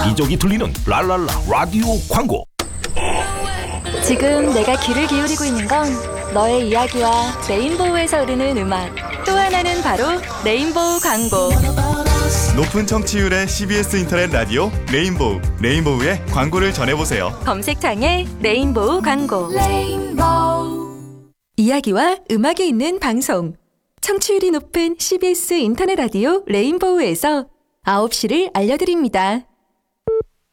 여기저기 들리는 랄랄라 라디오 광고. 지금 내가 귀를 기울이고 있는 건 너의 이야기와 레인보우에서 흐르는 음악, 또 하나는 바로 레인보우 광고. 높은 청취율의 CBS 인터넷 라디오 레인보우, 레인보우의 광고를 전해보세요. 검색창에 레인보우 광고. 이야기와 음악이 있는 방송, 청취율이 높은 CBS 인터넷 라디오 레인보우에서 9시를 알려드립니다.